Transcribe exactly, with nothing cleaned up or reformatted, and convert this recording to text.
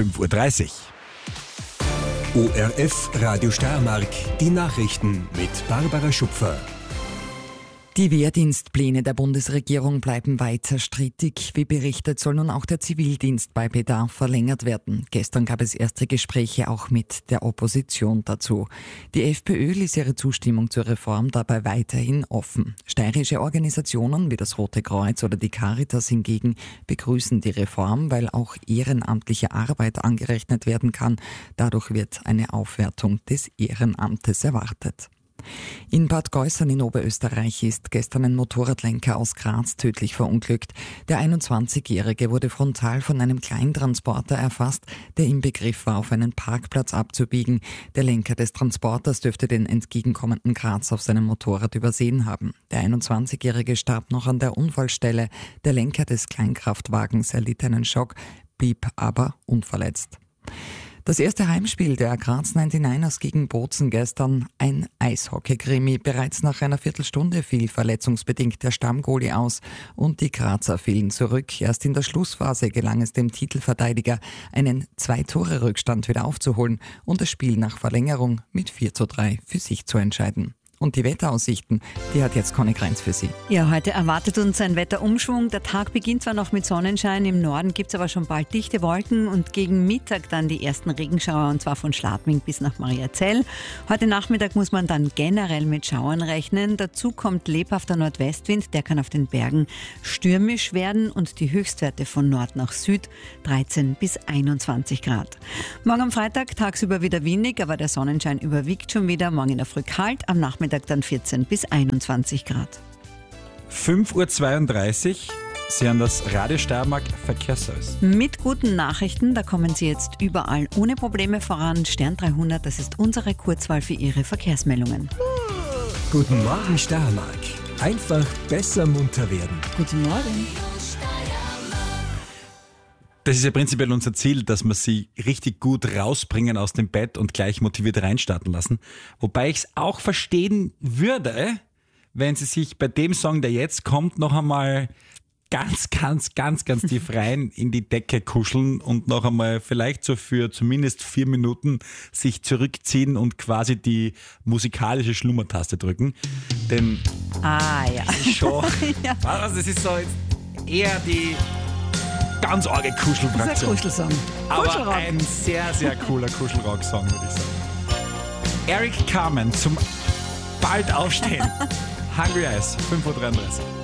fünf Uhr dreißig. O R F Radio Steiermark, die Nachrichten mit Barbara Schupfer. Die Wehrdienstpläne der Bundesregierung bleiben weiter strittig. Wie berichtet, soll nun auch der Zivildienst bei Bedarf verlängert werden. Gestern gab es erste Gespräche auch mit der Opposition dazu. Die FPÖ ließ ihre Zustimmung zur Reform dabei weiterhin offen. Steirische Organisationen wie das Rote Kreuz oder die Caritas hingegen begrüßen die Reform, weil auch ehrenamtliche Arbeit angerechnet werden kann. Dadurch wird eine Aufwertung des Ehrenamtes erwartet. In Bad Gäusern in Oberösterreich ist gestern ein Motorradlenker aus Graz tödlich verunglückt. Der einundzwanzigjährige wurde frontal von einem Kleintransporter erfasst, der im Begriff war, auf einen Parkplatz abzubiegen. Der Lenker des Transporters dürfte den entgegenkommenden Graz auf seinem Motorrad übersehen haben. Der einundzwanzigjährige starb noch an der Unfallstelle. Der Lenker des Kleinkraftwagens erlitt einen Schock, blieb aber unverletzt. Das erste Heimspiel der Graz neunundneunzigers gegen Bozen gestern, ein Eishockey-Krimi. Bereits nach einer Viertelstunde fiel verletzungsbedingt der Stammgoalie aus und die Grazer fielen zurück. Erst in der Schlussphase gelang es dem Titelverteidiger, einen Zwei-Tore-Rückstand wieder aufzuholen und das Spiel nach Verlängerung mit vier zu drei für sich zu entscheiden. Und die Wetteraussichten, die hat jetzt Conny Greins für Sie. Ja, heute erwartet uns ein Wetterumschwung. Der Tag beginnt zwar noch mit Sonnenschein, im Norden gibt es aber schon bald dichte Wolken und gegen Mittag dann die ersten Regenschauer, und zwar von Schladming bis nach Mariazell. Heute Nachmittag muss man dann generell mit Schauern rechnen. Dazu kommt lebhafter Nordwestwind, der kann auf den Bergen stürmisch werden und die Höchstwerte von Nord nach Süd dreizehn bis einundzwanzig Grad. Morgen am Freitag tagsüber wieder windig, aber der Sonnenschein überwiegt schon wieder. Morgen in der Früh kalt, am Nachmittag dann vierzehn bis einundzwanzig Grad. fünf Uhr zweiunddreißig, Sie haben das Radio Steiermark Verkehrsservice. Mit guten Nachrichten, da kommen Sie jetzt überall ohne Probleme voran. Stern dreihundert, das ist unsere Kurzwahl für Ihre Verkehrsmeldungen. Guten Morgen Steiermark. Einfach besser munter werden. Guten Morgen. Das ist ja prinzipiell unser Ziel, dass wir sie richtig gut rausbringen aus dem Bett und gleich motiviert reinstarten lassen. Wobei ich es auch verstehen würde, wenn sie sich bei dem Song, der jetzt kommt, noch einmal ganz, ganz, ganz, ganz tief rein in die Decke kuscheln und noch einmal vielleicht so für zumindest vier Minuten sich zurückziehen und quasi die musikalische Schlummertaste drücken. Denn Ah ja. das ist schon, Ja. also das ist so jetzt eher die ganz arge Das ist ein Kuschelfraktion. Kuschelsong. Aber Kuschelrock. ein sehr, sehr cooler Kuschelrock-Song, würde ich sagen. Eric Carmen zum bald aufstehen. Hungry Eyes, fünf Uhr dreiunddreißig.